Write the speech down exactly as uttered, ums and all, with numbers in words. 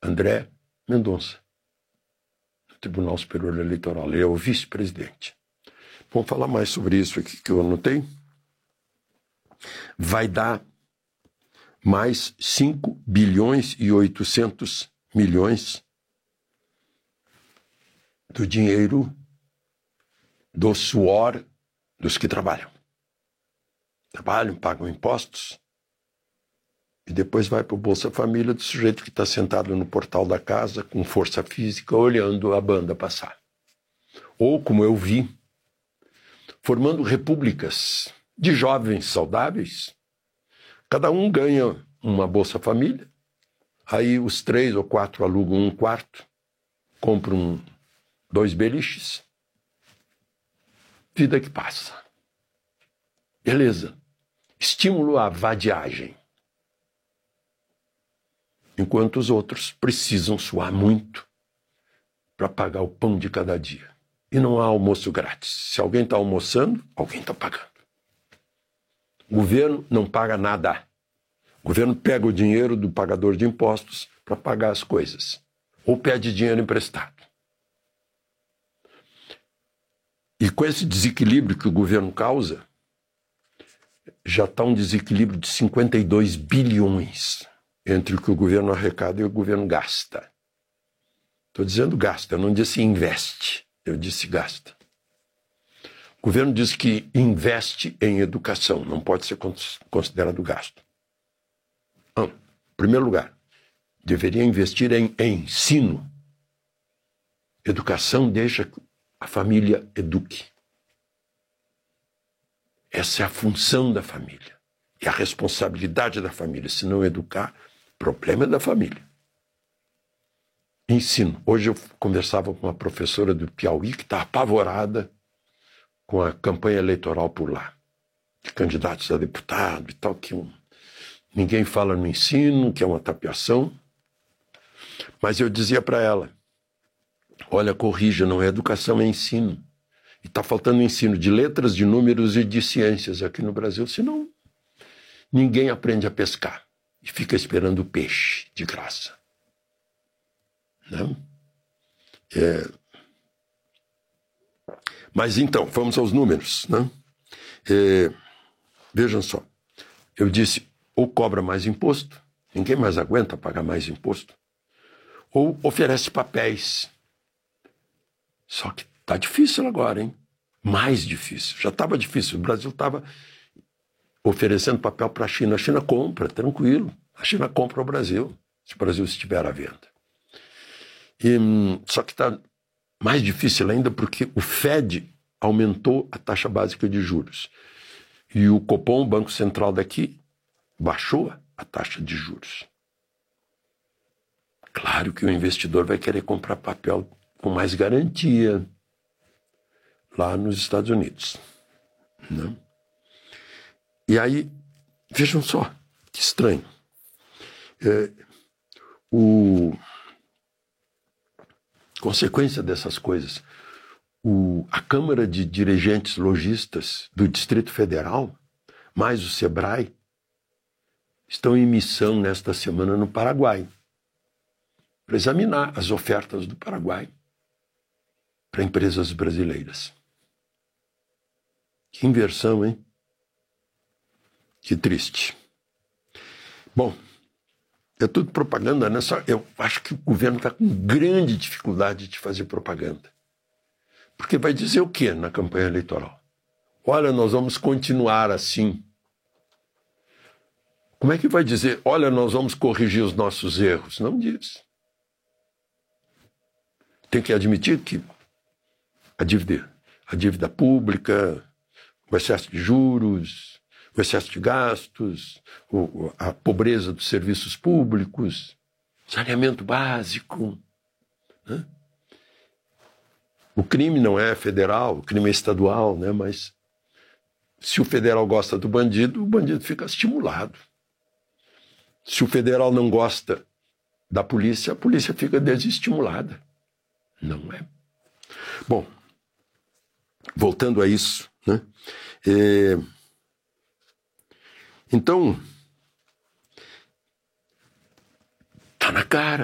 André Mendonça, no Tribunal Superior Eleitoral. Ele é o vice-presidente. Vamos falar mais sobre isso aqui que eu anotei. Vai dar mais cinco bilhões e oitocentos milhões do dinheiro do suor dos que trabalham. Trabalham, pagam impostos e depois vai para o Bolsa Família do sujeito que está sentado no portal da casa com força física olhando a banda passar. Ou, como eu vi, formando repúblicas de jovens saudáveis. Cada um ganha uma Bolsa Família, aí os três ou quatro alugam um quarto, compram dois beliches, vida que passa. Beleza. Estímulo à vadiagem. Enquanto os outros precisam suar muito para pagar o pão de cada dia. E não há almoço grátis. Se alguém está almoçando, alguém está pagando. O governo não paga nada. O governo pega o dinheiro do pagador de impostos para pagar as coisas. Ou pede dinheiro emprestado. E com esse desequilíbrio que o governo causa, já está um desequilíbrio de cinquenta e dois bilhões entre o que o governo arrecada e o governo gasta. Estou dizendo gasta, eu não disse investe, eu disse gasta. O governo diz que investe em educação, não pode ser considerado gasto. Então, em primeiro lugar, deveria investir em, em ensino. Educação deixa que a família eduque. Essa é a função da família. É a responsabilidade da família. Se não educar, problema é da família. Ensino. Hoje eu conversava com uma professora do Piauí que está apavorada com a campanha eleitoral por lá. De candidatos a deputado e tal, que um, ninguém fala no ensino, que é uma tapiação. Mas eu dizia para ela, olha, corrija, não é educação, é ensino. E está faltando ensino de letras, de números e de ciências aqui no Brasil, senão ninguém aprende a pescar e fica esperando o peixe de graça. Não? É... Mas então, vamos aos números. Não? É... Vejam só, eu disse, ou cobra mais imposto, ninguém mais aguenta pagar mais imposto, ou oferece papéis. Só que está difícil agora, hein? Mais difícil. Já estava difícil. O Brasil estava oferecendo papel para a China. A China compra, tranquilo. A China compra o Brasil, se o Brasil estiver à venda. E, só que está mais difícil ainda porque o Fed aumentou a taxa básica de juros. E o Copom, o Banco Central daqui, baixou a taxa de juros. Claro que o investidor vai querer comprar papel com mais garantia lá nos Estados Unidos. Né? E aí, vejam só, que estranho. É, o... Consequência dessas coisas, o... a Câmara de Dirigentes Lojistas do Distrito Federal, mais o Sebrae, estão em missão nesta semana no Paraguai, para examinar as ofertas do Paraguai para empresas brasileiras. Que inversão, hein? Que triste. Bom, é tudo propaganda, né? Só eu acho que o governo está com grande dificuldade de fazer propaganda. Porque vai dizer o quê na campanha eleitoral? Olha, nós vamos continuar assim. Como é que vai dizer, olha, nós vamos corrigir os nossos erros? Não diz. Tem que admitir que a dívida, a dívida pública, o excesso de juros, o excesso de gastos, o, a pobreza dos serviços públicos, saneamento básico. Né? O crime não é federal, o crime é estadual, né? Mas se o federal gosta do bandido, o bandido fica estimulado. Se o federal não gosta da polícia, a polícia fica desestimulada. Não é? Bom, voltando a isso, né? É... Então, tá na cara.